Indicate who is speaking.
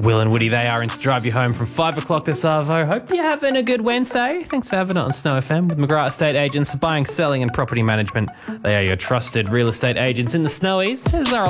Speaker 1: Will and Woody, they are in to drive you home from 5 o'clock this Arvo. Hope you're having a good Wednesday. Thanks for having it on Snow FM with McGrath Estate Agents, buying, selling and property management. They are your trusted real estate agents in the Snowies. As are